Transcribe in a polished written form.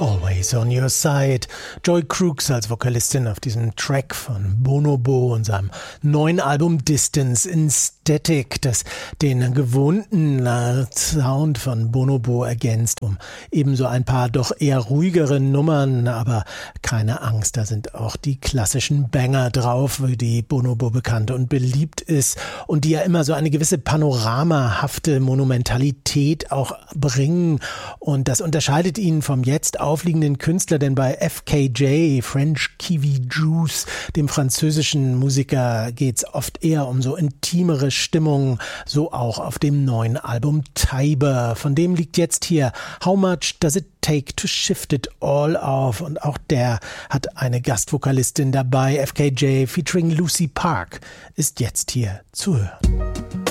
Always on Your Side. Joy Crooks als Vokalistin auf diesem Track von Bonobo und seinem neuen Album Distance in Static, das den gewohnten Sound von Bonobo ergänzt, um ebenso ein paar doch eher ruhigere Nummern, aber keine Angst, da sind auch die klassischen Banger drauf, für die Bonobo bekannt und beliebt ist und die ja immer so eine gewisse panoramahafte Monumentalität auch bringen, und das unterscheidet ihn vom jetzt aufliegenden Künstler, denn bei FKJ, French Kiwi Juice, dem französischen Musiker, geht's oft eher um so intimere Stimmung, so auch auf dem neuen Album Tiber. Von dem liegt jetzt hier How Much Does It Take to Shift It All auf, und auch der hat eine Gastvokalistin dabei. FKJ featuring Lucy Park ist jetzt hier zu hören.